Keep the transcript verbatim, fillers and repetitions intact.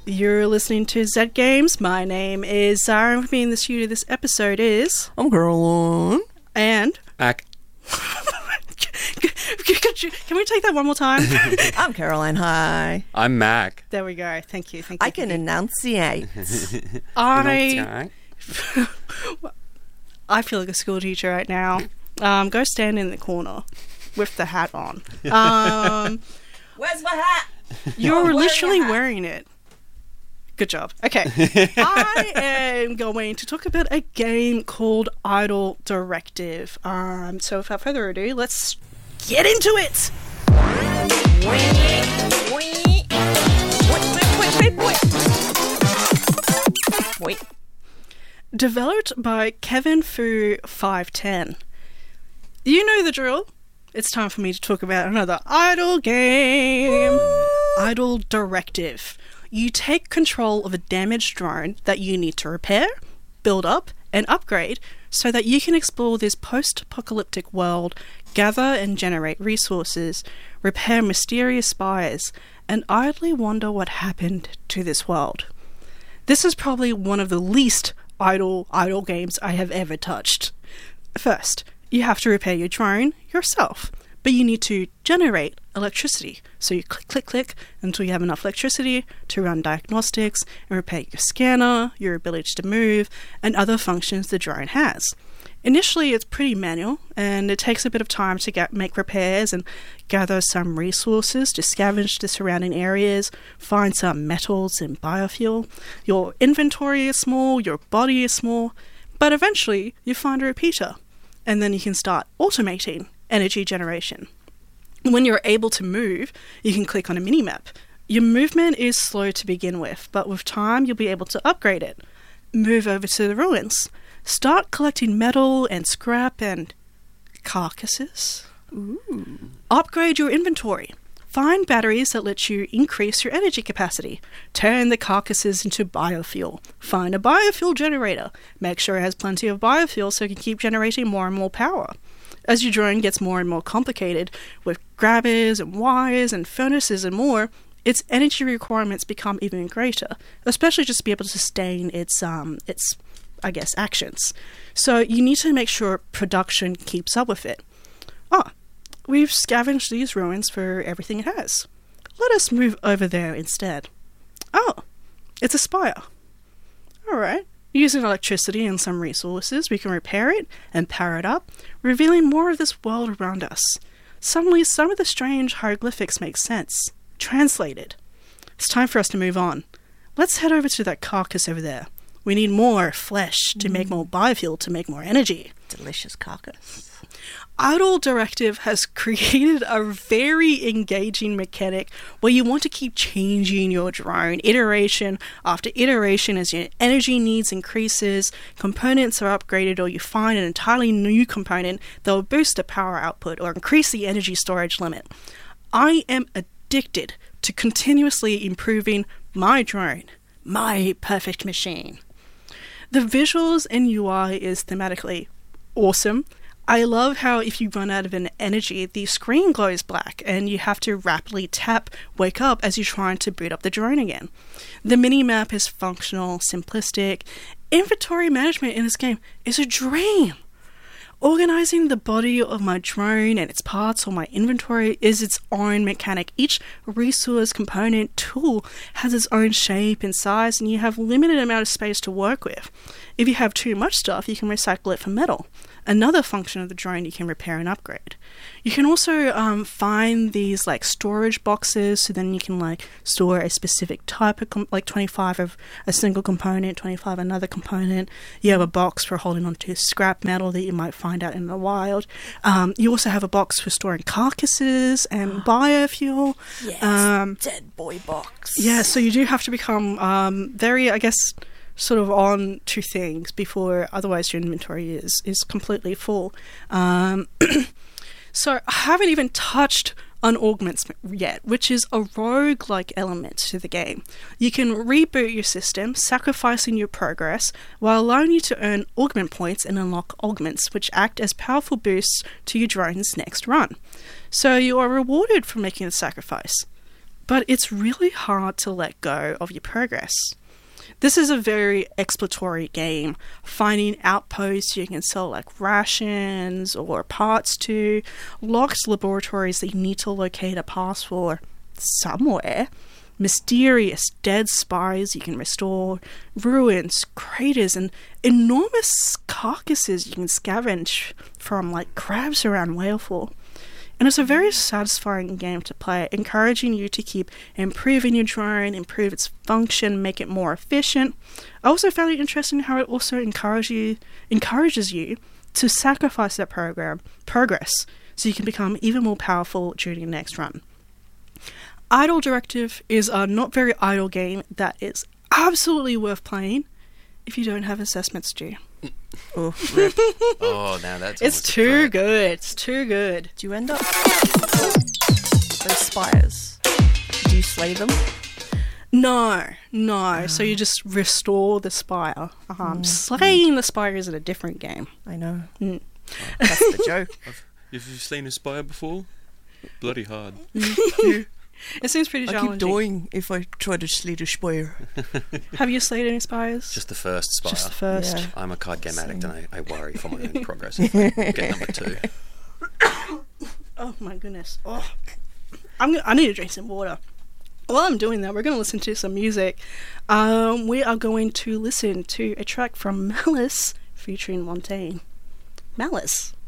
You're listening to Z Games. My name is Zara. With me in the studio this episode is... I'm Caroline. And... Mac. Can we take that one more time? I'm Caroline. Hi. I'm Mac. There we go. Thank you. Thank you. I can enunciate. I... I feel like a school teacher right now. Um, go stand in the corner with the hat on. Um, Where's my hat? You're Oh, literally hat? wearing it. Good job. Okay. I am going to talk about a game called Idle Directive. Um, so without further ado, let's get into it. Wait. Developed by Kevin Fu five ten. You know the drill. It's time for me to talk about another idle game. Idle Directive. You take control of a damaged drone that you need to repair, build up, and upgrade so that you can explore this post-apocalyptic world, gather and generate resources, repair mysterious spires, and idly wonder what happened to this world. This is probably one of the least idle idle games I have ever touched. First, you have to repair your drone yourself, but you need to generate electricity. So you click, click, click until you have enough electricity to run diagnostics and repair your scanner, your ability to move, and other functions the drone has. Initially, it's pretty manual, and it takes a bit of time to get make repairs and gather some resources to scavenge the surrounding areas, find some metals and biofuel. Your inventory is small, your body is small, but eventually you find a repeater, and then you can start automating energy generation. When you're able to move, you can click on a minimap. Your movement is slow to begin with, but with time you'll be able to upgrade it. Move over to the ruins. Start collecting metal and scrap and carcasses. Ooh. Upgrade your inventory. Find batteries that let you increase your energy capacity. Turn the carcasses into biofuel. Find a biofuel generator. Make sure it has plenty of biofuel so it can keep generating more and more power. As your drone gets more and more complicated, with grabbers and wires and furnaces and more, its energy requirements become even greater, especially just to be able to sustain its, um, its, I guess, actions. So you need to make sure production keeps up with it. Ah, we've scavenged these ruins for everything it has. Let us move over there instead. Oh, it's a spire. Alright. Using electricity and some resources, we can repair it and power it up, revealing more of this world around us. Suddenly, some of the strange hieroglyphics make sense. Translated. It's time for us to move on. Let's head over to that carcass over there. We need more flesh to mm. make more biofuel, to make more energy. Delicious carcass. Idle Directive has created a very engaging mechanic where you want to keep changing your drone iteration after iteration as your energy needs increases, components are upgraded, or you find an entirely new component that will boost the power output or increase the energy storage limit. I am addicted to continuously improving my drone, my perfect machine. The visuals and U I is thematically awesome. I love how if you run out of an energy, the screen glows black and you have to rapidly tap wake up as you're trying to boot up the drone again. The mini-map is functional, simplistic. Inventory management in this game is a dream. Organizing the body of my drone and its parts or my inventory is its own mechanic. Each resource, component, tool has its own shape and size, and you have limited amount of space to work with. If you have too much stuff, you can recycle it for metal. Another function of the drone you can repair and upgrade. You can also um, find these like storage boxes, so then you can like store a specific type of com- like twenty-five of a single component, twenty-five another component. You have a box for holding onto scrap metal that you might find out in the wild. Um, you also have a box for storing carcasses and biofuel. Yes, um, dead boy box. Yeah, so you do have to become um, very, I guess, sort of on to things before otherwise your inventory is is completely full. Um, so I haven't even touched on augments yet, which is a rogue-like element to the game. You can reboot your system, sacrificing your progress, while allowing you to earn augment points and unlock augments, which act as powerful boosts to your drone's next run. So you are rewarded for making the sacrifice. but it's really hard to let go of your progress. This is a very exploratory game, finding outposts you can sell like rations or parts to, locked laboratories that you need to locate a pass for somewhere, mysterious dead spires you can restore, ruins, craters, and enormous carcasses you can scavenge from like crabs around Whalefall. And it's a very satisfying game to play, encouraging you to keep improving your drone, improve its function, make it more efficient. I also found it interesting how it also encourage you, encourages you to sacrifice that program progress so you can become even more powerful during your next run. Idle Directive is a not very idle game that is absolutely worth playing if you don't have assessments due. Oh, rip. Oh, now that's It's almost a too threat. good. It's too good. Do you end up those spires? Do you slay them? No, no. So you just restore the spire. Um, Slaying the spire is in a different game. I know. Mm. That's the joke. Have you slain a spire before? Bloody hard. It seems pretty I keep challenging. dying if I try to slay the spire. Have you slayed any spires? Just the first spire. Just the first. Yeah. I'm a card game addict Same. and I, I worry for my own progress if I get number two. Oh my goodness. Oh. I'm gonna, I need to drink some water. While I'm doing that, we're going to listen to some music. Um, we are going to listen to a track from Malice featuring Montaigne. Malice.